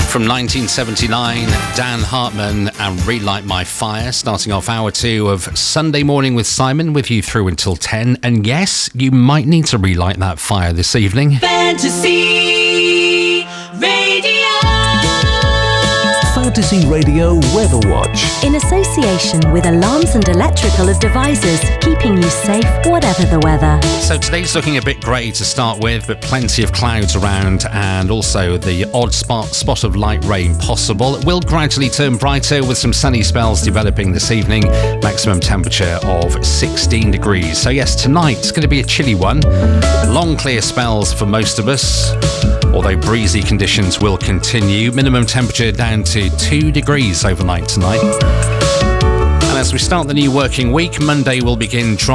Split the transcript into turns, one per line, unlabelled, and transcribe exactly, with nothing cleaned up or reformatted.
From nineteen seventy-nine, Dan Hartman and Relight My Fire, starting off hour two of Sunday Morning with Simon, with you through until ten. And yes, you might need to relight that fire this evening.
Fantasy Radio.
Fantasy Radio Weather Watch.
In association with Alarms and Electrical Devices, keeping you safe whatever the weather.
So today's looking a bit grey to start with, but plenty of clouds around and also the odd spot, spot of light rain possible. It will gradually turn brighter with some sunny spells developing this evening. Maximum temperature of sixteen degrees. So yes, tonight's going to be a chilly one. Long clear spells for most of us, although breezy conditions will continue. Minimum temperature down to two degrees overnight tonight. And as we start the new working week, Monday will begin dry.